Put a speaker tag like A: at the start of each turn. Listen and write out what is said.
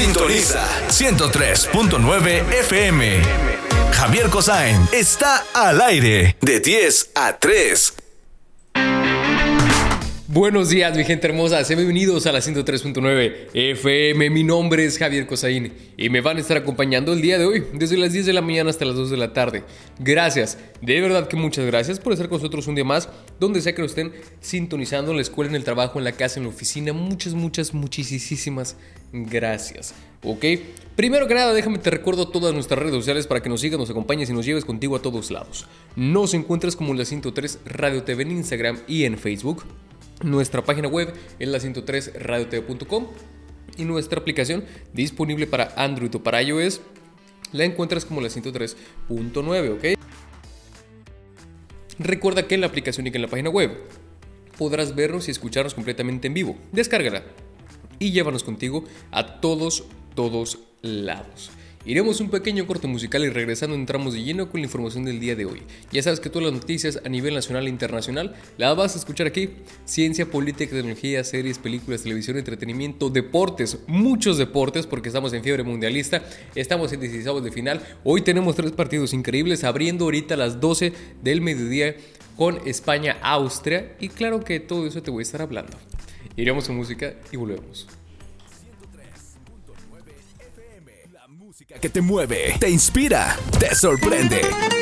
A: Sintoniza 103.9 FM. Javier Kosain está al aire de 10 a 3.
B: Buenos días, mi gente hermosa, sean bienvenidos a la 103.9 FM. Mi nombre es Javier Kosain y me van a estar acompañando el día de hoy desde las 10 de la mañana hasta las 2 de la tarde. Gracias, de verdad que muchas gracias por estar con nosotros un día más, donde sea que lo estén sintonizando, en la escuela, en el trabajo, en la casa, en la oficina. Muchísimas gracias. Ok, primero que nada, déjame te recuerdo todas nuestras redes sociales para que nos sigas, nos acompañes y nos lleves contigo a todos lados. Nos encuentras como la 103 Radio TV en Instagram y en Facebook. Nuestra página web es la 103radiotv.com y nuestra aplicación disponible para Android o para iOS la encuentras como la 103.9, ¿ok? Recuerda que en la aplicación y que en la página web podrás vernos y escucharnos completamente en vivo. Descárgala y llévanos contigo a todos lados. Iremos un pequeño corte musical y regresando entramos de lleno con la información del día de hoy. Ya sabes que todas las noticias a nivel nacional e internacional las vas a escuchar aquí. Ciencia, política, tecnología, series, películas, televisión, entretenimiento, deportes, muchos deportes porque estamos en fiebre mundialista. Estamos en 16avos de final. Hoy tenemos 3 partidos increíbles abriendo ahorita a las 12 del mediodía con España-Austria. Y claro que todo eso te voy a estar hablando. Iremos con música y volvemos.
A: Que te mueve, te inspira, te sorprende.